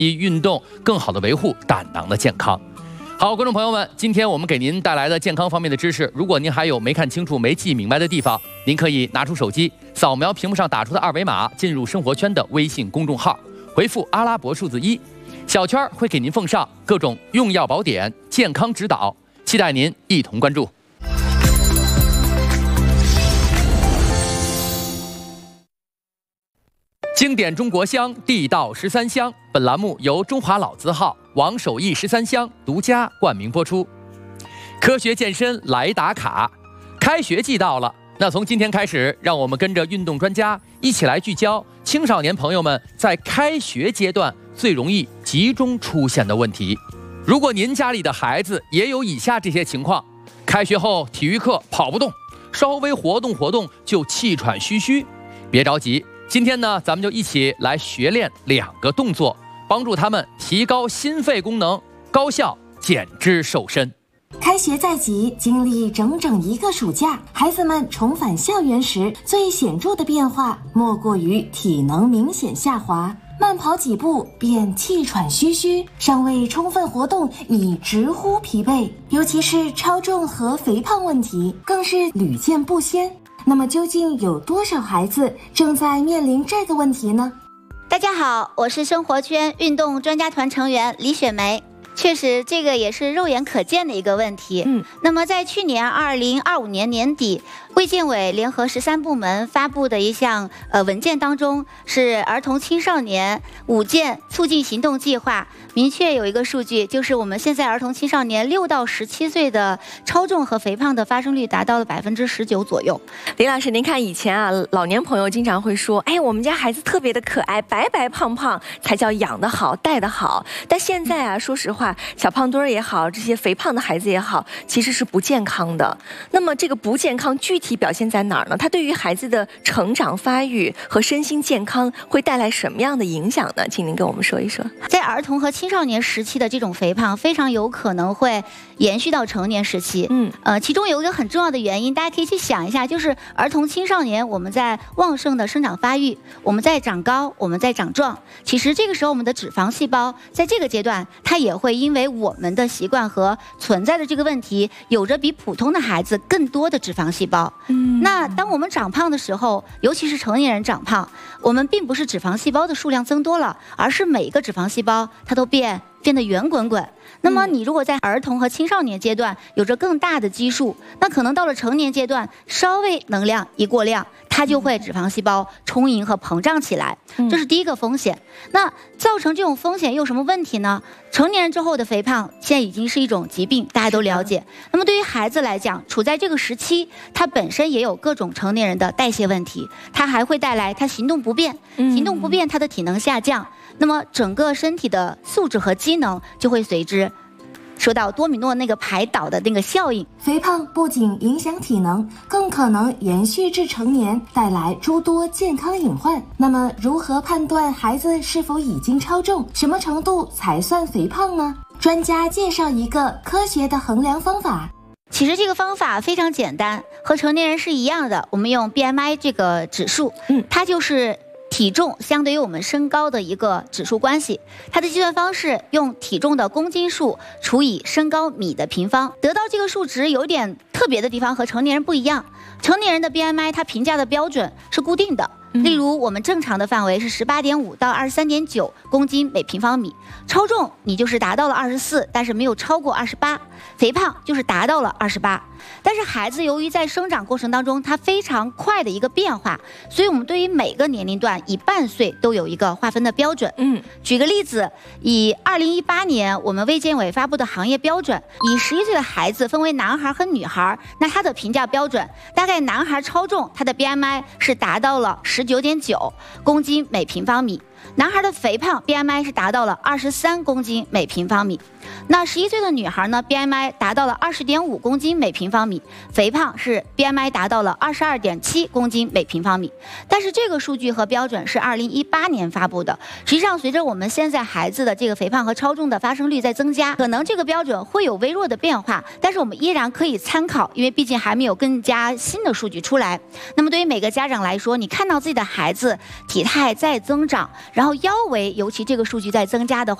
以运动更好的维护胆囊的健康。好，观众朋友们，今天我们给您带来的健康方面的知识，如果您还有没看清楚、没记明白的地方，您可以拿出手机，扫描屏幕上打出的二维码，进入生活圈的微信公众号，回复阿拉伯数字1，小圈会给您奉上各种用药宝典、健康指导，期待您一同关注。经典中国香，地道13香。本栏目由中华老字号王守义13香独家冠名播出。科学健身来打卡，开学季到了，那从今天开始，让我们跟着运动专家一起来聚焦青少年朋友们在开学阶段最容易集中出现的问题。如果您家里的孩子也有以下这些情况：开学后体育课跑不动，稍微活动活动就气喘吁吁，别着急。今天呢，咱们就一起来学练2个动作，帮助他们提高心肺功能，高效减脂瘦身。 开学在即，经历整整1个暑假，孩子们重返校园时，最显著的变化莫过于体能明显下滑，慢跑几步便气喘吁吁，尚未充分活动已直呼疲惫，尤其是超重和肥胖问题更是屡见不鲜。那么究竟有多少孩子正在面临这个问题呢？ 大家好，我是生活圈运动专家团成员李雪梅。确实，这个也是肉眼可见的一个问题。那么在去年2025年年底，卫健委联合13部门发布的一项文件当中，是儿童青少年5件促进行动计划，明确有一个数据，就是我们现在儿童青少年6到17岁的超重和肥胖的发生率达到了19%左右。 林老师，您看以前啊，老年朋友经常会说，哎，我们家孩子特别的可爱，白白胖胖才叫养得好、带得好。但现在啊，说实话，小胖墩儿也好，这些肥胖的孩子也好，其实是不健康的。那么这个不健康具体表现在哪儿呢？它对于孩子的成长发育和身心健康会带来什么样的影响呢？请您跟我们说一说。 在儿童和青少年时期的这种肥胖，非常有可能会延续到成年时期。其中有一个很重要的原因，大家可以去想一下，就是儿童青少年我们在旺盛的生长发育，我们在长高，我们在长壮。其实这个时候我们的脂肪细胞在这个阶段，它也会因为我们的习惯和存在的这个问题，有着比普通的孩子更多的脂肪细胞。那当我们长胖的时候，尤其是成年人长胖，我们并不是脂肪细胞的数量增多了，而是每一个脂肪细胞它都变得圆滚滚。那么你如果在儿童和青少年阶段有着更大的基数，那可能到了成年阶段，稍微能量一过量，它就会脂肪细胞充盈和膨胀起来，这是第一个风险。那造成这种风险又有什么问题呢？成年人之后的肥胖现在已经是一种疾病，大家都了解。那么对于孩子来讲，处在这个时期，他本身也有各种成年人的代谢问题，他还会带来他行动不便，他的体能下降，那么整个身体的素质和机能就会随之受到多米诺那个排倒的那个效应。 肥胖不仅影响体能，更可能延续至成年，带来诸多健康隐患。那么如何判断孩子是否已经超重，什么程度才算肥胖呢？专家介绍一个科学的衡量方法。 其实这个方法非常简单，和成年人是一样的，我们用 BMI 这个指数，它就是体重相对于我们身高的一个指数关系，它的计算方式用体重的公斤数除以身高米的平方，得到这个数值有点特别的地方，和成年人不一样。成年人的 BMI 它评价的标准是固定的，例如我们正常的范围是18.5到23.9公斤每平方米，超重你就是达到了24，但是没有超过28，肥胖就是达到了28。但是孩子由于在生长过程当中它非常快的一个变化，所以我们对于每个年龄段以半岁都有一个划分的标准。举个例子，以2018年我们卫健委发布的行业标准，以11岁的孩子分为男孩和女孩，那他的评价标准大概男孩超重他的 BMI 是达到了19.9公斤每平方米，男孩的肥胖 BMI 是达到了23公斤每平方米。那11岁的女孩呢 BMI 达到了20.5公斤每平方米，肥胖是 BMI 达到了22.7公斤每平方米。但是这个数据和标准是2018年发布的，实际上随着我们现在孩子的这个肥胖和超重的发生率在增加，可能这个标准会有微弱的变化，但是我们依然可以参考，因为毕竟还没有更加新的数据出来。那么对于每个家长来说，你看到自己的孩子体态在增长， 然后腰围尤其这个数据在增加的话。